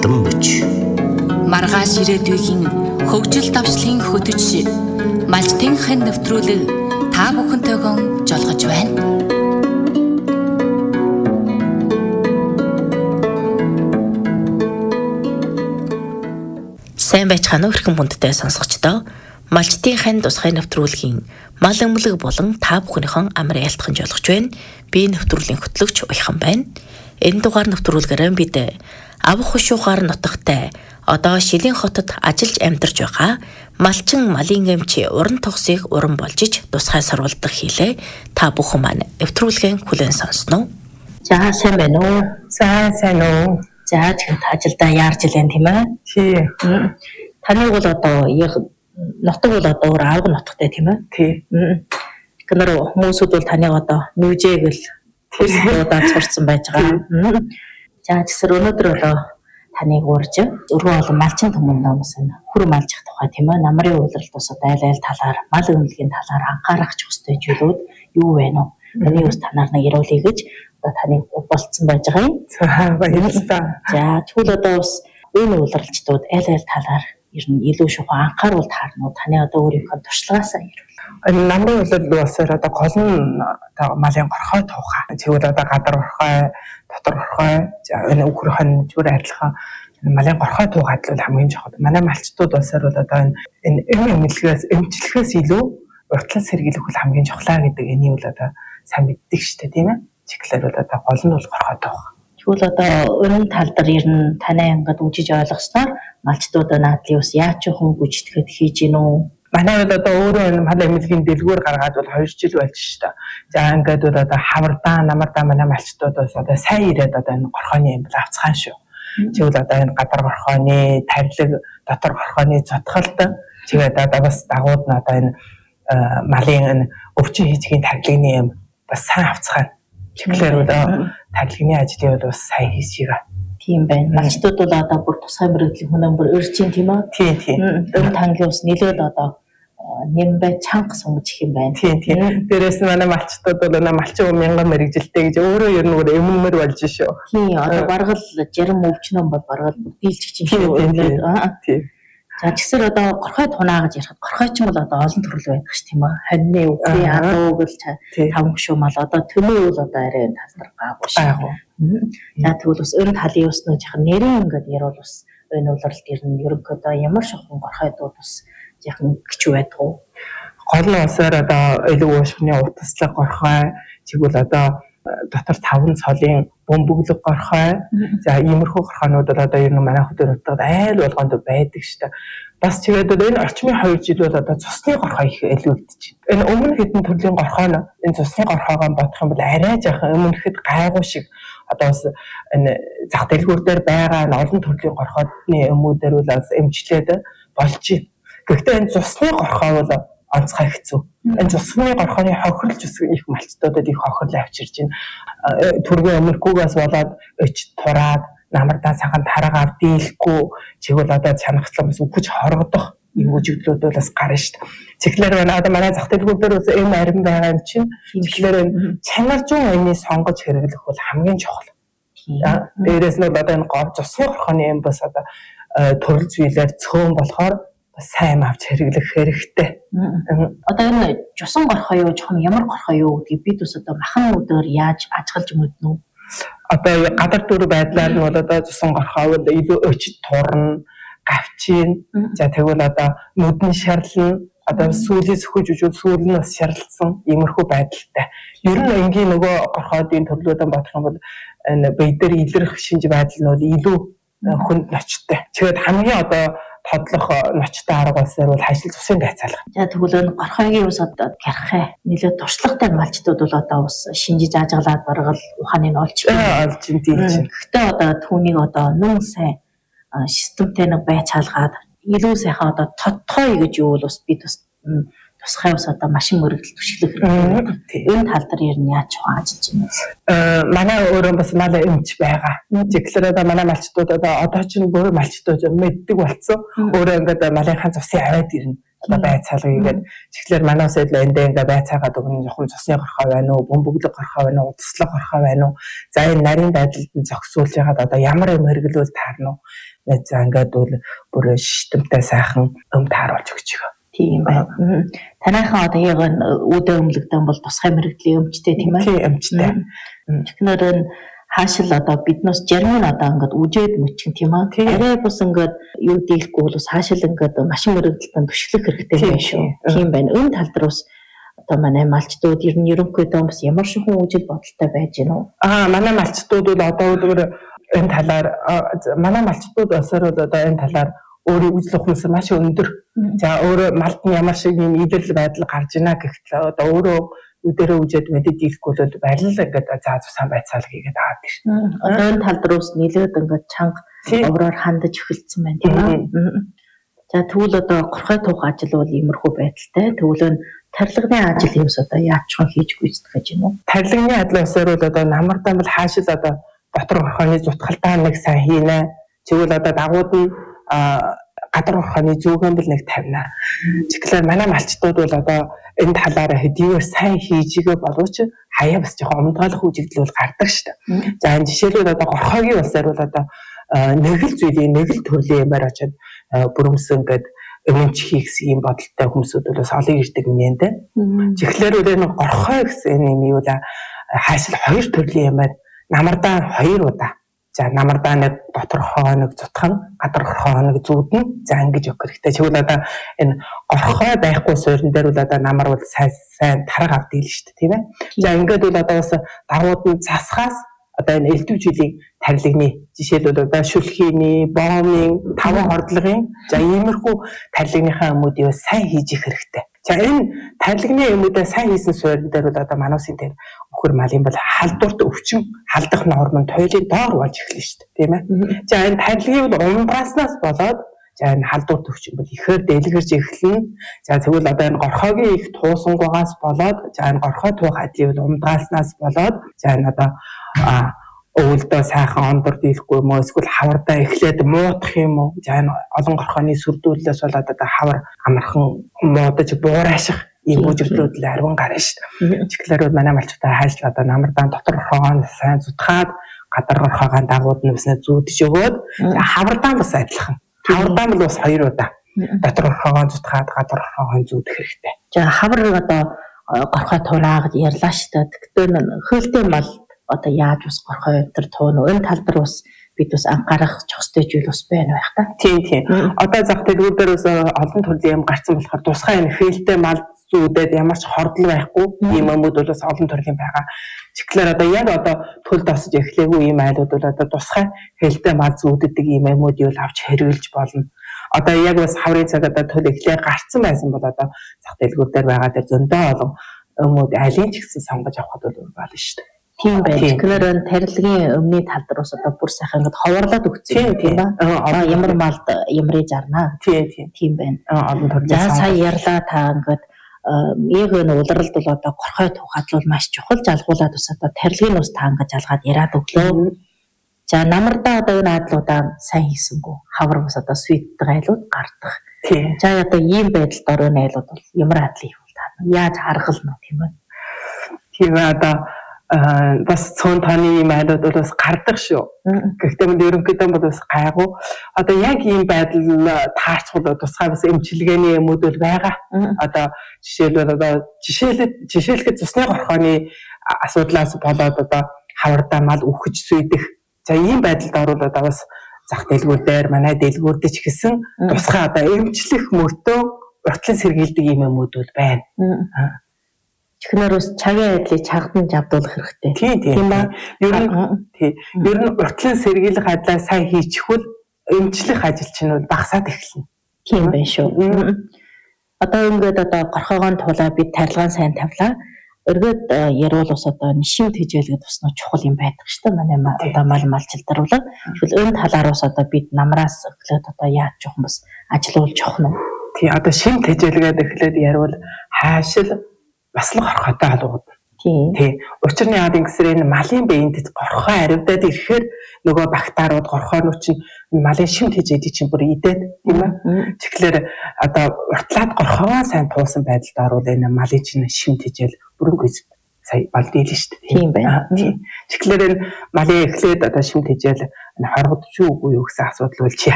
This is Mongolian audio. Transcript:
хурдан мөч. Маргааш ирээдүйн хөгжил давчлалын хөтөч малчтын хэн нэвтрүүлэг та бүхэнтэйгэн жолгож байна. Сайн байцгаана уу хэрхэн бүндтэй сонсогчдоо. Малчтын хэн тусгай нэвтрүүлгийн мал өмлөг болон та бүхнийхэн амар ялтхан жолгож байна. Би нэвтрүүлгийн хөтлөгч Уяхан байна. Энэ дугаар нэвтрүүлгээрээ бид авах хушуугаар нутагтай одоо Шилийн хотод ажиллаж амьдарч байгаа малчин малын эмч уран тогсыг уран болж иж тусгай сурвалдаг хийлээ. Та бүхэн маань нэвтрүүлгийн хүлээн сонсноо. За сайн байна уу? Сайн уу. За тэгвэл ажилдаа яарч илэн тийм ээ? Тий. Таны бол одоо нутаг бол одоо өөр авга нутагтай тийм ээ? Тий. Тэгэхээр хүмүүсүүд бол таныг одоо нүжээгэл тэрсдуудаа сурцсан байж байгаа. За тэгсэр өнөөдөр одоо таныг уурж өргөн олон малчин хүмүүнд хүмүүс хүр малжих тухай тийм ээ? Намрын үйлрэлт ус одоо айл талаар мал өмлөгийн талаар анхаарах ч хөстэй зүйлүүд юу вэ нөө? Эний ус танаар нэг яриулъя гэж одоо таныг болцсон байж байгаа юм. Баярлалаа. За тэгвэл одоо бас энэ үйлрэлчдүүд айл талаар ер нь илүү шухан анхааруул таарнууд таны одоо өөрийнхөө туршлагаасаа ярил. Намрын үйлрэл усаар одоо гол нь малын горхой туухаа. Тэгвэл одоо гадар горхой, дотор горхой, энэ үхэр хон зүгээр арилхан малын горхой туугаад л хамгийн чухал. Манай малчдууд усаар бол одоо энэ эмчилгээс илүү уртлан сэргийлэх бол хамгийн чухлаа гэдэг энийг бол одоо сайн мэддэг шүү дээ тийм ээ. Чиглэлээр бол одоо гол нь бол горхой туухаа. Тэгвэл одоо өрн тал дээр ер нь танай ингээд үжиж ойлгосноор малчдууд наадлын ус яаж хүн гүйцэтгэхэд хийж гин үү? Манай бол одоо өөрөө мал эмнэлгийн дэлгүүр гаргаад бол 2 жил болж шүү дээ. За ингээд бол одоо хавардаа, намардаа манай малчдуудаас одоо сайн ирээд одоо энэ горхойны юм бол авцгаан шүү. Тэгвэл одоо энэ гадар горхойны, тавилаг, дотор горхойны цотголт тэгээд одоо бас дагууд нь одоо энэ малын энэ өвчин хийцгийн тавилгын юм бас сайн авцгаан. Чиглэлээр бол тавилгын ажлыг бол бас сайн хийж байгаа. Тийм байна. Малчдууд бол одоо бүр тусгай мөрөдлийн хүн бүр өрж ин тийм үү? Тийм. Өн тангийн ус нэлээд одоо нэмбай чанга сунгаж их юм байна. Тийм. Дээрээс нь манай малчдууд бол малчин 1000 мэрэгжилтэй гэж өөрөө ер нь эмнэмэр болж шүү. Тийм. Одоо баргал 60 өвчнөн бол баргал дийлчих чинь шүү. Тийм. За тэгсэр одоо горхой тунаа гэж ярихад горхой ч юм бол одоо олон төрөл байдаг ш тийм үү? Хоньны өвгний адуу гэл таван гүшүү мал одоо төмөө бол одоо арай энэ тал дээр гаагүй шүү. За тэгвэл бас өрн талын ус нөө жахан нэрийн ингээд ярил бас энэ улиралд ирнэ ерөнхийдөө ямар шохон горхой дууд бас жахан гिच байдаг уу? Гол нь усаар одоо илүү уушгины утаслаг горхой чигвэл одоо дотор 5 цолын бөмбөглөг горхой. За иймэрхүү горхойнууд бол одоо ер нь манай хөтөр нутагт айл болгонд байдаг шүү дээ. Бас тэгээд энэ орчмын 2 жил бол одоо цусны горхой их илүүдэж байна. Энэ өмнө хэдэн төрлийн горхой нь энэ цусны горхойгоо бодох юм бол арай жаахан өмнөхэд гайгүй шиг одоо бас энэ зах дэлгүүр дээр байгаа олон төрлийн горхойдны өмүүдээр бол эмчлээд болж байна. Гэхдээ энэ цусны горхой бол онцгой хэцүү. Энэ цусны горхойны хохирлж их малчдуудад их хохирол авчирж байна. Түргийн өмнөхгүйгээс болоод өч тураад намардаа цагаан тараагаар дийлэхгүй чигвэл одоо чанагтлан бас үхэж хоргодох юм үжиглүүд бол бас гарна шүү дээ. Цэглэр одоо манай зах дэлгүүр дээр бас энэ арим байгаа юм чинь цэглэр чанаржун энийг сонгож хэрэглэх бол хамгийн чухал. Дээрээс нь одоо энэ гов цусны горхойны юм бас одоо төрөл зүйлээр цөөн болохоор сайн авч хэрэглэх хэрэгтэй. Одоо энэ жусан горхой юу жоохон ямар горхой юу гэдгийг бид бас одоо махан өдөр яаж ажиглаж мэднэ үү? Одоо гадар дүр байдлаар нь бол одоо жусан горхой бол илүү өчид турна, гавчин. За тэгвэл одоо нүдэн шарлна, одоо сүүлээс хөхөж үжил сүүл нь бас шарлсан иймэрхүү байдалтай. Ер нь энгийн нөгөө горхойдын төрлүүдэн бодох юм бол энэ бие дээр илэрх шинж байдал нь бол илүү хүнд ночтой. Тэгээд хамгийн одоо тодлох ночтой арга улсаар бол хашил цусын гайцаалах. За тэгвэл энэ горхойгийн ус одоо гярхаа нэлээд туршлагатай малчдууд бол одоо ус шинжиж ажиглаад баргал ухааныг олж байна. Гэхдээ одоо түүнийг одоо нүн сайн системтэй нэг байж хаалгаад илүү сайхан одоо тодтгой гэж юу бол бас бид бас тусгай ус одоо машин мөрөгдөл түшиглэх хэрэгтэй. Энэ тал дээр ер нь яаж хааж байна вэ? Манай өөрөө бас мал эмч байгаа. Жиглэр одоо манай малчдууд одоо ч бүр малчдууд мэддэг болсон. Өөрөө ингээд малынхаа цусын аваад ирнэ. одоо байцаалга хийгээд тэгэхээр манаас илүү эндээ ингээ байцаагаад өгнө жоохон цусны горхоо байна уу, бөмбөглөг горхоо байна уу, утаслаг горхоо байна уу. За энэ нарийн байдалд нь зохицуулж ягаад одоо ямар юм хэрэглүүл таарна уу. За ингээд бүр шитэмтэй сайхан тааруулж өгч байгаа. Тийм байна. Танайхан одоо яг үдэ өмлөгдөн бол тусгай мэрэгдлийн өмчтэй тийм ээ. Тийм өмчтэй. Тэгэхээр хаашил одоо биднээс жаргал одоо ингээд үжээд мөчгөн тийм ээ. Арай бус ингээд юу дийлэхгүй бол бас хаашил ингээд машин мэрэгдэлтэн түшиглэх хэрэгтэй байх шүү. Тийм байна. Энэ тал дээр бас одоо манай малчдууд ер нь ерөнхийдөө бас ямар шихэн үжил бодолтой байж гэнэ үү? Манай малчдууд бол одоо энэ талаар манай малчдууд осоор бол одоо энэ талаар өөрийн үжил ухамс маш өндөр. За өөрөө малд нь ямар шиг юм идэрл байдал гарч ийна гэхтэл одоо өөрөө үдэрээ үжээд мэдээд дийлэхгүй бол барил ингээд заа цусан байцаал хийгээд аваад тийш. Одоо энэ тал дээрс нэлээд ингээд чанга овроор хандаж эхэлсэн байна тийм ээ. За тэгвэл одоо горхой тух ажил бол иймэрхүү байдалтай. Тэгвэл тарилгын ажил юмс одоо яачхан хийж гүйцэтгэж гэж юм уу? Тарилгын ажлаасаар бол одоо намардан бол хаашил одоо дотор горхойны зутгалтаа нэг сайн хийнэ. Тэгвэл одоо дагууд нь гадар горхойны зүүгэн бил нэг тавина. Тэгэхээр манай малчдууд бол одоо энэ талаараа хэдийгээр сайн хийж игээ боловч хаяа бас жоохон умдгаалах үжигдэл бол гардаг шүү дээ. За энэ жишээлбэл одоо горхойгийн улсаар бол одоо нэг л зүйлийн нэг л төрлийн юмар очоод бүрэмсэн гэдэг өмнөч хийх юм бодолтой хүмүүсүүд бол бас олон ирдэг юм дээ. Тэгэхээр үл энэ горхой гэсэн юм юу да хаашил хоёр төрлийн юмар намардаа 2 удаа. За намардаа нэг дотор хооног зутхан, гадар хооног зүүдэн. За ингэж өгөх хэрэгтэй. Тэгвэл одоо энэ горхой байхгүй суурин дээр бол одоо намар бол сайн тарга авдаг л шүү дээ, тийм ээ. За ингээд бол одоо бас дагууд нь засхаас одоо энэ элдв жилийн тарилгын жишээлбэл одоо шүлхийний, боомын, таван хордлогын за иймэрхүү тарилгынхаа өмүүдийг сайн хийж их хэрэгтэй. За энэ тарилгын өмүүдээ сайн хийсэн суурин дээр бол одоо мануусын дээр өхөр малын бол халдварт өвчин халдах норм нь туйлын доор болж эхэлнэ шүү дээ, тийм ээ. За энэ тарилгыг бол умбааснаас болоод за энэ халдварт өвчин бол ихээр дэлгэрж эхэлнэ. За тэгвэл одоо энэ горхойгийн их туусангугаас болоод за энэ горхой тух ажлыг бол умбааснаас болоод за энэ одоо өвөлдөө сайхан ондор дийлэхгүй юм уу эсвэл хавардаа эхлээд муудах юм уу? За энэ олон горхойны сүрдүүлээс болоод одоо хавар амархан муудаж буурайших ийм үжиглүүд л арван гарна шүү дээ. Тэгэхээр манай малчтай хайшл одоо намардаан дотор горхойгоо сайн зүтгаад гадар горхойгоо дагууд нь басна зүүдж өгөөд хавардаан бас адилхан. Хавардаан бол бас 2 удаа. Дотор горхойгоо зүтгаад гадар горхойгоо зүүдэх хэрэгтэй. За хавар одоо горхой тунаад ярьлаа шүү дээ. Тэгтээ хөөлтэй мал одоо яаж ус горхой өнтер туун энэ тал дээр бас бид бас анхаарах зохистой зүйл бас байна байх та. Тийм. Одоо зах дэлгүүр дээр бас олон төрлийн юм гарсан болохоор тусгай энэ хээлтэй мал зүүдэд ямар ч хордол байхгүй ийм өмүүд бол бас олон төрлийн байгаа. Тэгэхээр одоо яг одоо төл досож эхлэегүй ийм айлууд бол одоо тусгай хээлтэй мал зүүддэг ийм өмүүдийг бол авч хэрэглэж болно. Одоо яг бас хаврын цаг одоо төл эхлээ гарцсан байсан бол одоо зах дэлгүүр дээр байгаа дээр зөндөө олон өмүүд айлын ч гэсэн сонгож авахд бол болно шүү дээ. Тийм байх. Тэгэхээр тарилгын өмнөний тал дээр бас одоо бүр сайхан ингээд ховоорлоод өгсөн тийм ба. Ямар малд ямрыг жарнаа. Тийм байна. Олон төрлийн. За сая ярьлаа та ингээд яг энэ улиралд бол одоо горхой тухайд бол маш чухал жалгуулаад бас одоо тарилгын ус та ингээд жалгаад яриад өглөө. За намардаа одоо энэ адлуудаа сайн хийсэнгүү. Хавар бас одоо свиттэй айлууд гардаг. Тийм. За одоо ийм байдалд оройн айлууд бол ямар адлын юм та яаж харгална тийм ээ. Тийм одоо бас цөөн тооны ийм айлууд бол бас гардаг шүү. Гэхдээ мөн ерөнхийдөө бол бас гайгүй. Одоо яг ийм байдал таарчвал тусгай бас эмчилгээний юмуд бол байгаа. Одоо жишээлбэл одоо жишээлхэд цусны горхойны асуудлаас болоод одоо хавардаа мал үхэж сүйдэх. За ийм байдалд орвол одоо бас зах дэлгүүр дээр манай дэлгүүр дээр ч гэсэн тусгай одоо эмчлэх мөртөө уртлан сэргийлдэг ийм юмуд бол байна. Тэгэхээр бас цагийн айдлыг чагдан жавдуулах хэрэгтэй. Тийм ба. Ер нь уртлан сэргийлэх ажлаа сайн хийчихвэл эмчлэх ажил чинь бол багасаад эхэлнэ. Тийм байх шүү. Одоо ингээд одоо горхойгоо тулаа бид тарилгаан сайн тавлаа. Өргөд ярил бас одоо шив тэжээлгээд бас чухал юм байдаг шүү дээ. Манай одоо мал малчилдар бол тэгвэл энэ талаар бас одоо бид намраас эхлээд одоо яаж жоохон бас ажиллуулж явах нь. Тийм одоо шив тэжээлгээд эхлээд ярил хаашил бас л горхойтой халууд. Тий. Учир нь яагаад ингэсээр энэ малын биеинд горхоо аривдаад ирэхээр нөгөө бактериуд горхоонууд чинь малын шимт хийж идэг чинь бүр идээд тийм ээ. Тэгэхээр одоо уртлаад горхоо сайн туусан байдалд орвол энэ малын чинь шимт хийжэл бүрэнгүй сая бал дийлэн шүү дээ. Тийм байна. Тэгэхээр энэ малын эхлээд одоо шимт хийжэл хоргодч юу үгүй юу гэсэн асуудал бол чи